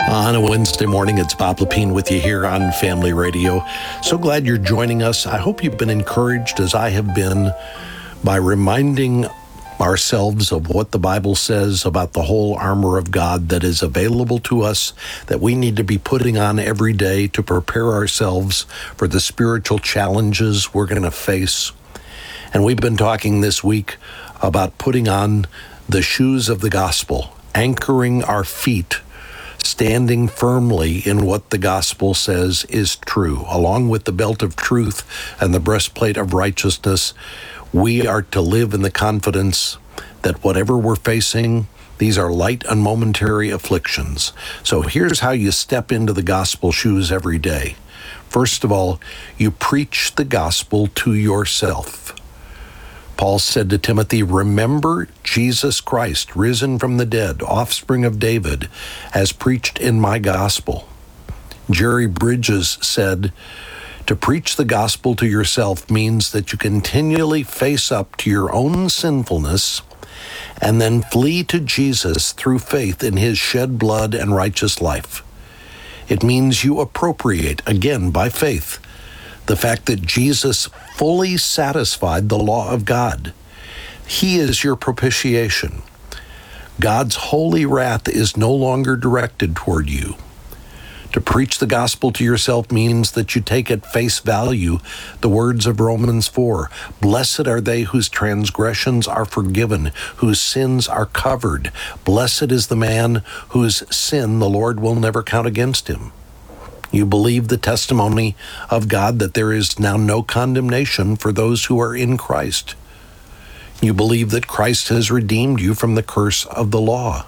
On a Wednesday morning, it's Bob Lepine with you here on Family Radio. So glad you're joining us. I hope you've been encouraged, as I have been, by reminding ourselves of what the Bible says about the whole armor of God that is available to us, that we need to be putting on every day to prepare ourselves for the spiritual challenges we're going to face. And we've been talking this week about putting on the shoes of the gospel, anchoring our feet, standing firmly in what the gospel says is true. Along with the belt of truth and the breastplate of righteousness, we are to live in the confidence that whatever we're facing, these are light and momentary afflictions. So here's how you step into the gospel shoes every day. First of all, you preach the gospel to yourself. Paul said to Timothy, "Remember Jesus Christ, risen from the dead, offspring of David, as preached in my gospel." Jerry Bridges said, "To preach the gospel to yourself means that you continually face up to your own sinfulness and then flee to Jesus through faith in his shed blood and righteous life. It means you appropriate, again by faith, the fact that Jesus fully satisfied the law of God. He is your propitiation. God's holy wrath is no longer directed toward you. To preach the gospel to yourself means that you take at face value the words of Romans 4. Blessed are they whose transgressions are forgiven, whose sins are covered. Blessed is the man whose sin the Lord will never count against him. You believe the testimony of God that there is now no condemnation for those who are in Christ. You believe that Christ has redeemed you from the curse of the law.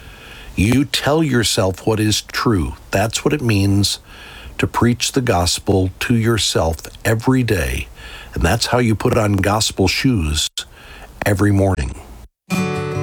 You tell yourself what is true. That's what it means to preach the gospel to yourself every day. And that's how you put on gospel shoes every morning.